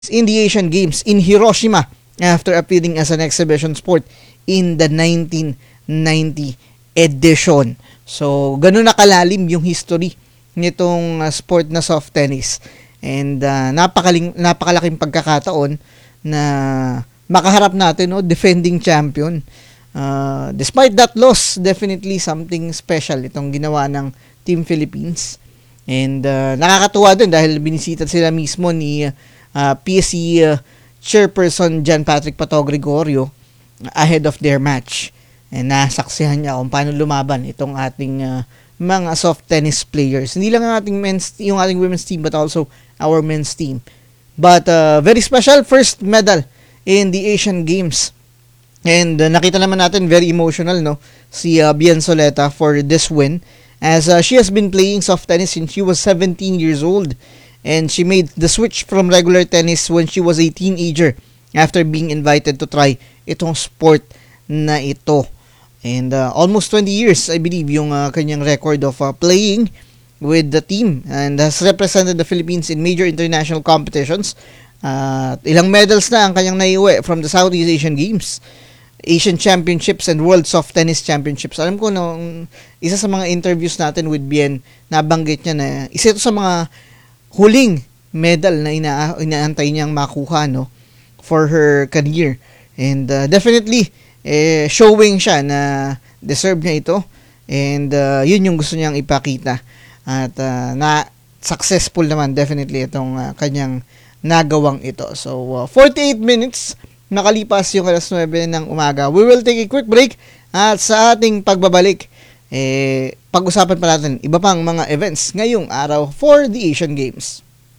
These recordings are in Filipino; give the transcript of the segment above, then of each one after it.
in the Asian Games in Hiroshima after appearing as an exhibition sport in the 1990 edition. So, ganun na kalalim yung history nitong sport na soft tennis. And napakalaking pagkakataon na makaharap natin, defending champion. Despite that loss, definitely something special itong ginawa ng Team Philippines. And nakakatuwa din dahil binisita sila mismo ni PSC Chairperson John Patrick Pato Gregorio ahead of their match. And nasaksihan niya kung paano lumaban itong ating mga soft tennis players. Hindi lang yung ating women's team but also our men's team. But very special first medal in the Asian Games. And nakita naman natin very emotional si Bien Soleta for this win as she has been playing soft tennis since she was 17 years old. And she made the switch from regular tennis when she was a teenager after being invited to try itong sport na ito. And almost 20 years, I believe, yung kanyang record of playing with the team and has represented the Philippines in major international competitions. Ilang medals na ang kanyang naiuwi from the Southeast Asian Games, Asian Championships, and World Soft Tennis Championships. Alam ko, isa sa mga interviews natin with Bien, nabanggit niya na isa ito sa mga huling medal na inaantay niyang makuha for her career. And definitely showing siya na deserve niya ito. And yun yung gusto niyang ipakita. At na successful naman definitely itong kanyang nagawang ito. So 48 minutes nakalipas yung alas 9 ng umaga. We will take a quick break at sa ating pagbabalik pag-usapan pa natin iba pang mga events ngayong araw for the Asian Games.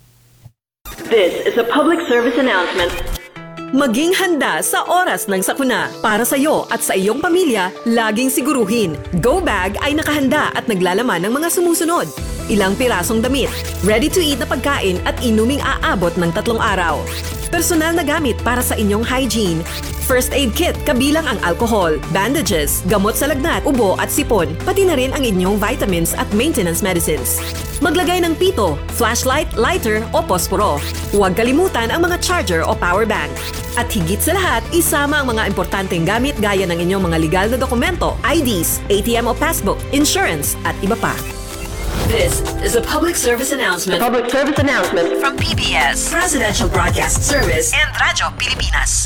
This is a public service announcement. Maging handa sa oras ng sakuna. Para sa iyo at sa iyong pamilya, laging siguruhin, Go Bag ay nakahanda at naglalaman ng mga sumusunod. Ilang pirasong damit, ready-to-eat na pagkain at inuming aabot ng 3 araw. Personal na gamit para sa inyong hygiene. First aid kit kabilang ang alcohol, bandages, gamot sa lagnat, ubo at sipon, pati na rin ang inyong vitamins at maintenance medicines. Maglagay ng pito, flashlight, lighter o posporo. Huwag kalimutan ang mga charger o power bank. At higit sa lahat, isama ang mga importanteng gamit gaya ng inyong mga legal na dokumento, IDs, ATM o passbook, insurance at iba pa. This is a public service announcement. Public service announcement from PBS, Presidential Broadcast Service, and Radyo Pilipinas.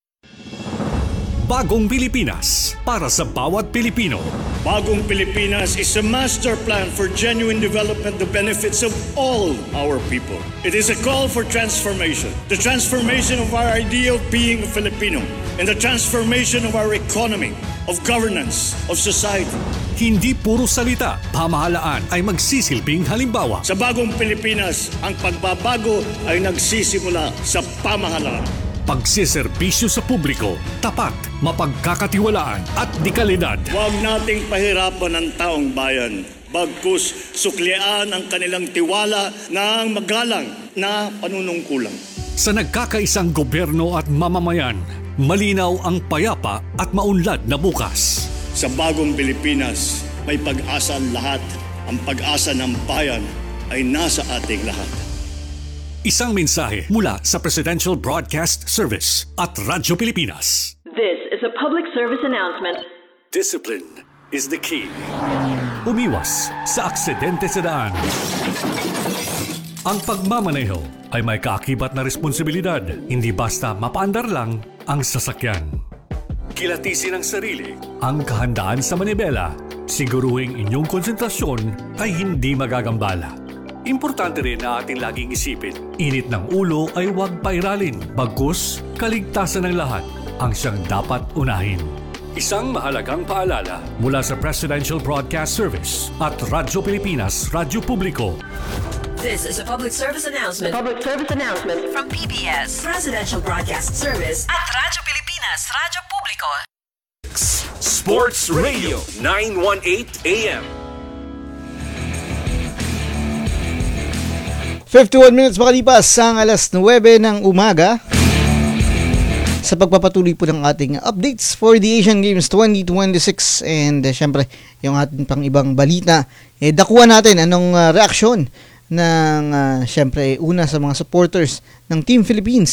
Bagong Pilipinas para sa bawat Pilipino. Bagong Pilipinas is a master plan for genuine development, the benefits of all our people. It is a call for transformation. The transformation of our idea of being a Filipino and the transformation of our economy, of governance, of society. Hindi puro salita, pamahalaan ay magsisilbing halimbawa. Sa Bagong Pilipinas, ang pagbabago ay nagsisimula sa pamahalaan. Pagsiservisyo sa publiko, tapat, mapagkakatiwalaan at dekalidad. Huwag nating pahirapan ang taong bayan. Bagkus suklian ang kanilang tiwala ng magalang na panunungkulan. Sa nagkakaisang gobyerno at mamamayan, malinaw ang payapa at maunlad na bukas. Sa Bagong Pilipinas, may pag-asa ang lahat. Ang pag-asa ng bayan ay nasa ating lahat. Isang mensahe mula sa Presidential Broadcast Service at Radyo Pilipinas. This is a public service announcement. Discipline is the key. Umiwas sa aksidente sa daan. Ang pagmamaneho ay may kaakibat na responsibilidad. Hindi basta mapaandar lang ang sasakyan. Kilatisin ang sarili, ang kahandaan sa manibela. Siguruhing inyong konsentrasyon ay hindi magagambala. Importante rin na ating laging isipin, init ng ulo ay huwag pairalin, bagkus kaligtasan ng lahat ang siyang dapat unahin. Isang mahalagang paalala mula sa Presidential Broadcast Service at Radyo Pilipinas, Radyo Publiko. This is a public service announcement. Public service announcement from PBS, Presidential Broadcast Service at Radyo Pilipinas, Radyo Publiko. Sports Radio 918 AM. 51 minutes makalipas ang alas 9 ng umaga sa pagpapatuloy po ng ating updates for the Asian Games 2026 and syempre yung ating pang ibang balita dakuha natin anong reaksyon ng syempre una sa mga supporters ng Team Philippines